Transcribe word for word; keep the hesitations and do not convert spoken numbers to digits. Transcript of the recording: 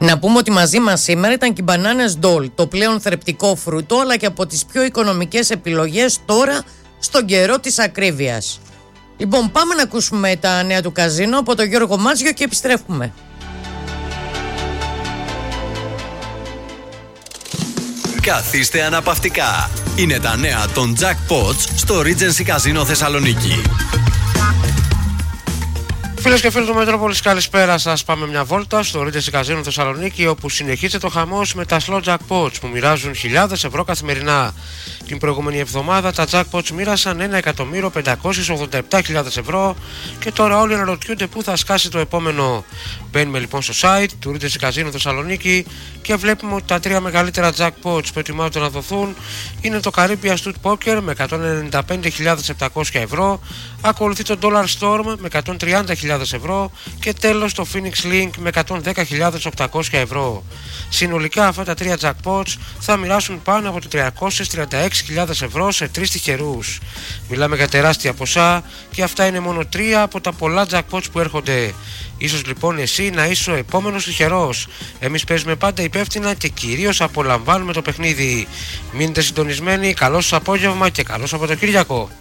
Να πούμε ότι μαζί μας σήμερα ήταν και οι μπανάνες Ντόλ, το πλέον θρεπτικό φρούτο, αλλά και από τις πιο οικονομικές επιλογές τώρα στον καιρό της ακρίβειας. Λοιπόν, πάμε να ακούσουμε τα νέα του καζίνο από τον Γιώργο Μάτζιο και επιστρέφουμε. Καθίστε αναπαυτικά. Είναι τα νέα των Jackpots στο Regency Casino Θεσσαλονίκη. Φίλες και φίλοι του Μετρόπολης, καλησπέρα σας. Πάμε μια βόλτα στο Regency Casino Θεσσαλονίκη, όπου συνεχίζεται το χαμός με τα slow jackpots που μοιράζουν χιλιάδες ευρώ καθημερινά. Την προηγούμενη εβδομάδα τα jackpots μοίρασαν ένα εκατομμύριο πεντακόσιες ογδόντα επτά χιλιάδες ευρώ και τώρα όλοι αναρωτιούνται πού θα σκάσει το επόμενο. Μπαίνουμε λοιπόν στο site του Regency Casino Θεσσαλονίκη και βλέπουμε ότι τα τρία μεγαλύτερα jackpots που ετοιμάζονται να δοθούν είναι το Caribbean Stud Poker με εκατόν ενενήντα πέντε χιλιάδες επτακόσια ευρώ, ακολουθεί το Dollar Storm με εκατόν τριάντα χιλιάδες ευρώ και τέλος το Phoenix Link με εκατόν δέκα χιλιάδες οκτακόσια ευρώ. Συνολικά αυτά τα τρία jackpots θα μοιράσουν πάνω από τριακόσιες τριάντα έξι χιλιάδες ευρώ σε τρεις τυχερούς. Μιλάμε για τεράστια ποσά και αυτά είναι μόνο τρία από τα πολλά jackpots που έρχονται. Ίσως λοιπόν εσύ να είσαι ο επόμενος τυχερός. Εμείς παίζουμε πάντα υπεύθυνα και κυρίως απολαμβάνουμε το παιχνίδι. Μείνετε συντονισμένοι, καλό σας απόγευμα και καλό Σαββατοκύριακο.